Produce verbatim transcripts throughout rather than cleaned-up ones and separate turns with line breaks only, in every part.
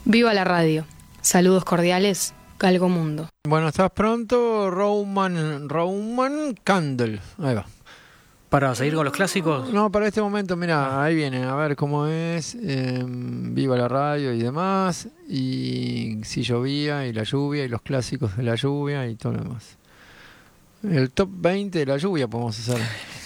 Viva la radio. Saludos cordiales, Galgo Mundo.
Bueno, ¿estás pronto? Roman, Roman Candle. Ahí va.
¿Para seguir con los clásicos?
No, para este momento, mira, ahí viene, a ver cómo es, eh, viva la radio y demás, y si llovía, y la lluvia, y los clásicos de la lluvia, y todo lo demás. El top veinte de la lluvia podemos hacer.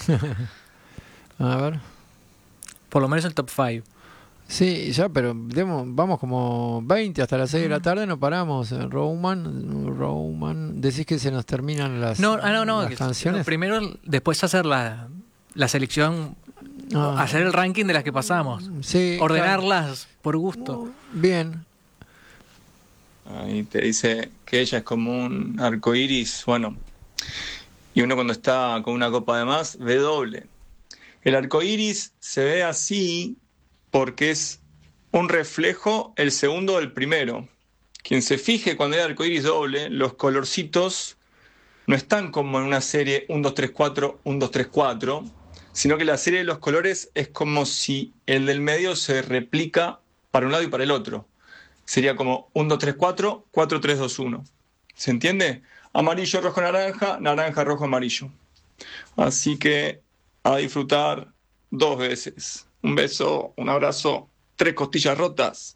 A ver.
Por lo menos el top cinco.
Sí, ya, pero demos, vamos como veinte hasta las seis de la tarde, no paramos. Roman, Roman, decís que se nos terminan las,
no, ah, no, no,
las
que,
canciones.
No, primero, después hacer la, la selección,
Ah.
hacer el ranking de las que pasamos.
Sí,
ordenarlas
claro.
Por gusto.
Bien.
Ahí te dice que ella es como un arco iris, bueno, y uno cuando está con una copa de más ve doble. El arco iris se ve así porque es un reflejo el segundo del primero. Quien se fije cuando hay arco iris doble, los colorcitos no están como en una serie uno, dos, tres, cuatro, uno, dos, tres, cuatro, sino que la serie de los colores es como si el del medio se replica para un lado y para el otro. Sería como uno, dos, tres, cuatro, cuatro, tres, dos, uno. ¿Se entiende? Amarillo, rojo, naranja, naranja, rojo, amarillo. Así que a disfrutar dos veces. Un beso, un abrazo, tres costillas rotas.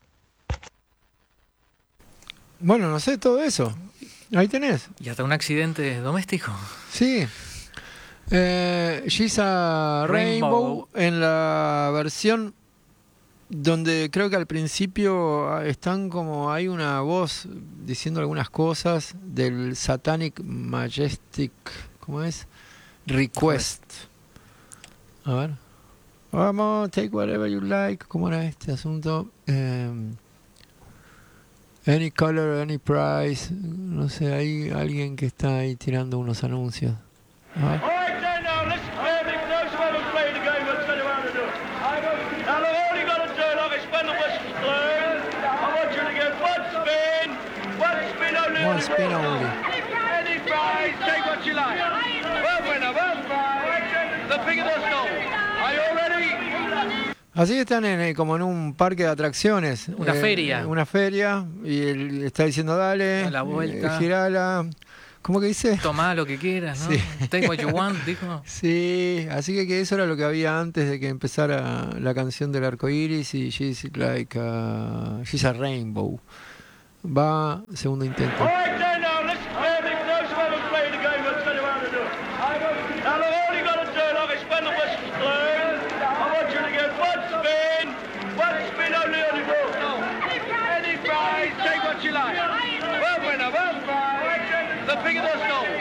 Bueno, no sé, todo eso. Ahí tenés.
Y hasta un accidente doméstico.
Sí. Eh, She's a Rainbow, Rainbow en la versión donde creo que al principio están como hay una voz diciendo algunas cosas del Satanic Majestic, ¿cómo es? Request. A ver. Vamos, take whatever you like. ¿Cómo era este asunto? Eh, any color, any price. No sé, hay alguien que está ahí tirando unos anuncios. A ver. One spin only.
Any prize, take what you like. Well winner, well prize. The bigger the score. Are you ready?
Así están en, eh, como en un parque de atracciones.
Una
eh,
feria.
Una feria. Y él está diciendo, dale,
a la vuelta.
Eh, girala. ¿Cómo que dice?
Tomá lo que quieras, ¿no?
Sí.
Take what you want, dijo.
Sí, así que, que eso era lo que había antes de que empezara la canción del arco iris y She's like a, She's a Rainbow. Va, segundo intento.
All right, then, now, listen very close while we play the game. Let's tell you how to do it. Now, look, all you got to do, like, is spin the whistle clear. I want you to get one spin, one spin only on the ball. No. Any prize, take what you like. Well winner, well prize. The bigger the score.